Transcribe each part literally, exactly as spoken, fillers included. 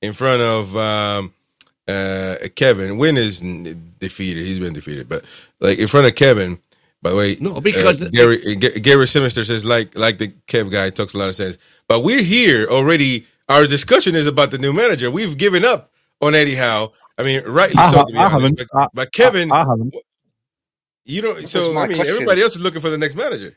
in front of um, uh, Kevin. Win is defeated. He's been defeated, but like in front of Kevin. By the way, no, because uh, Gary it, Gary Simister says like like the Kev guy talks a lot of sense. But we're here already. Our discussion is about the new manager. We've given up on Eddie Howe. I mean, rightly I so. Ha- To be I honest, haven't. but, I, but Kevin, I, I haven't. You don't. That so I mean, question. everybody else is looking for the next manager.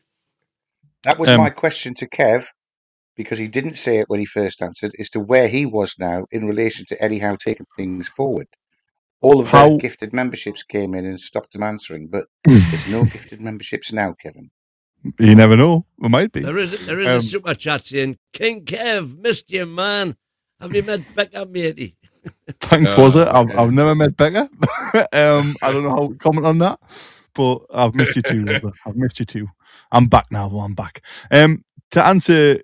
That was um, my question to Kev, because he didn't say it when he first answered, as to where he was now in relation to Eddie Howe taking things forward. All of How... their gifted memberships came in and stopped them answering, but there's no gifted memberships now, Kevin. You never know. There might be. There is, there is um, a super chat saying, King Kev, missed you, man. Have you met Becca, matey? Thanks, no, was it? I've, I've never met Becca. um, I don't know how to comment on that, but I've missed you too, Wilder. I've missed you too. I'm back now, well, I'm back. Um, to answer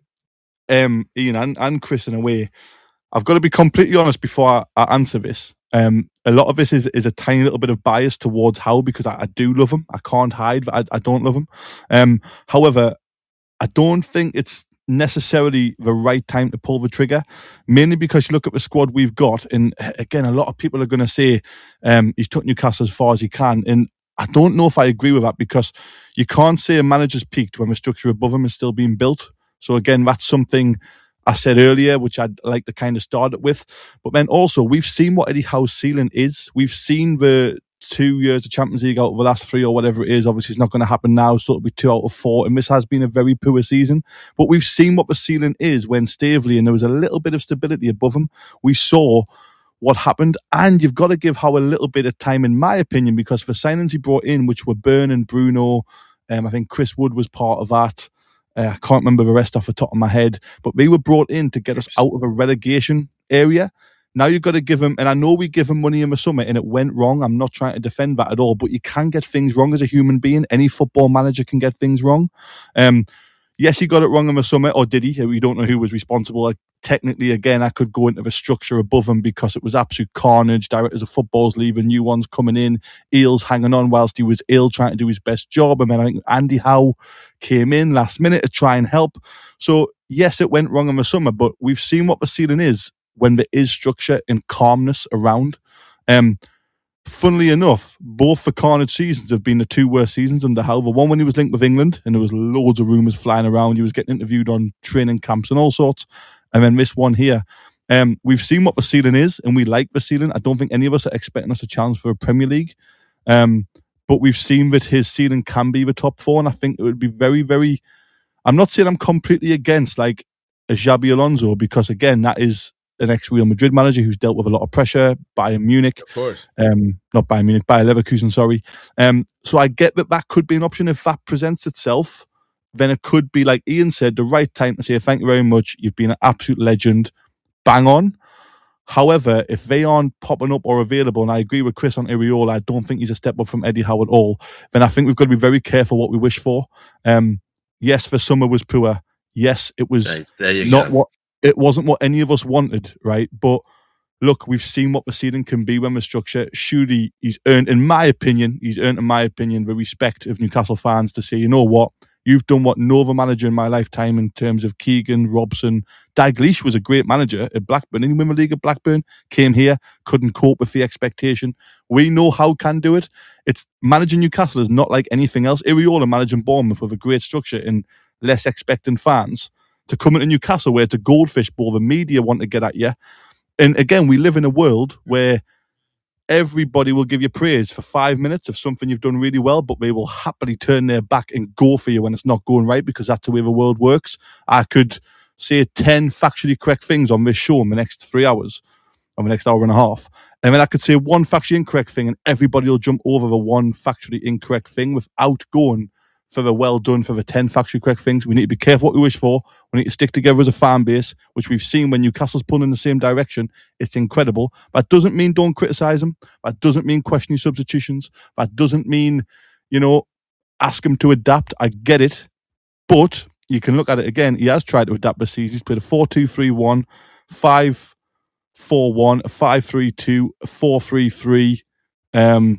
um, Ian and, and Chris in a way, I've got to be completely honest before I, I answer this. Um, a lot of this is, is a tiny little bit of bias towards Howe, because I, I do love him. I can't hide, but I, I don't love him. Um, however, I don't think it's necessarily the right time to pull the trigger, mainly because you look at the squad we've got, and again, a lot of people are going to say um, he's took Newcastle as far as he can, and I don't know if I agree with that, because you can't say a manager's peaked when the structure above him is still being built. So again, that's something I said earlier, which I'd like to kind of start it with. But then also, we've seen what Eddie Howe's ceiling is. We've seen the two years of Champions League out of the last three or whatever it is. Obviously, it's not going to happen now, so it'll be two out of four. And this has been a very poor season. But we've seen what the ceiling is when Staveley, and there was a little bit of stability above him. We saw what happened. And you've got to give Howe a little bit of time, in my opinion, because the signings he brought in, which were Byrne and Bruno, um, I think Chris Wood was part of that. Uh, I can't remember the rest off the top of my head, but they were brought in to get us out of a relegation area. Now you've got to give them, and I know we give them money in the summer and it went wrong. I'm not trying to defend that at all, but you can get things wrong as a human being. Any football manager can get things wrong. Um, yes, he got it wrong in the summer, or did he? We don't know who was responsible. Like, technically, again, I could go into the structure above him because it was absolute carnage. Directors of football's leaving, new ones coming in, Eales hanging on whilst he was ill, trying to do his best job. And then I think Andy Howe came in last minute to try and help. So yes, it went wrong in the summer, but we've seen what the ceiling is when there is structure and calmness around. Um, funnily enough, both the carnage seasons have been the two worst seasons under Howe. The one when he was linked with England, and there was loads of rumours flying around. He was getting interviewed on training camps and all sorts. And then this one here. Um, we've seen what the ceiling is, and we like the ceiling. I don't think any of us are expecting us to challenge for a Premier League. Um, but we've seen that his ceiling can be the top four, and I think it would be very, very... I'm not saying I'm completely against, like, a Xabi Alonso, because, again, that is an ex-Real Madrid manager who's dealt with a lot of pressure, Bayern Munich. Of course. Um, not Bayern Munich, Bayer Leverkusen, sorry. Um, so I get that that could be an option if that presents itself. Then it could be, like Ian said, the right time to say, thank you very much, you've been an absolute legend, bang on. However, if they aren't popping up or available, and I agree with Chris on Iraola, I don't think he's a step up from Eddie Howe at all, then I think we've got to be very careful what we wish for. Um, yes, the summer was poor. Yes, it was right, there you not go. what it wasn't what any of us wanted, right? But look, we've seen what the ceiling can be when the structure. Surely he's earned, in my opinion, he's earned, in my opinion, the respect of Newcastle fans to say, you know what, you've done what no other manager in my lifetime in terms of Keegan, Robson. Dalglish was a great manager at Blackburn. Didn't he win the league at Blackburn? Came here, couldn't cope with the expectation. We know Howe can do it. It's managing Newcastle is not like anything else. Iraola managing Bournemouth with a great structure and less expectant fans. To come into Newcastle where it's a goldfish bowl, the media want to get at you. And again, we live in a world where everybody will give you praise for five minutes of something you've done really well, but they will happily turn their back and go for you when it's not going right, because that's the way the world works. I could say ten factually correct things on this show in the next three hours, or the next hour and a half. And then I could say one factually incorrect thing and everybody will jump over the one factually incorrect thing without going for the well done for the ten factually correct things. We need to be careful what we wish for. We need to stick together as a fan base, which we've seen when Newcastle's pulling in the same direction. It's incredible. That doesn't mean don't criticise them. That doesn't mean question your substitutions. That doesn't mean, you know, ask him to adapt. I get it. But you can look at it again. He has tried to adapt this season. He's played a four two three one, five four one, a five three two, a four three three, um,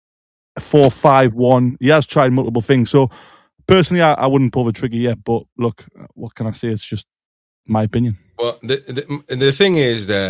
four five one. He has tried multiple things. So personally, I, I wouldn't pull the trigger yet. But look, what can I say? It's just my opinion. Well, the the, the thing is that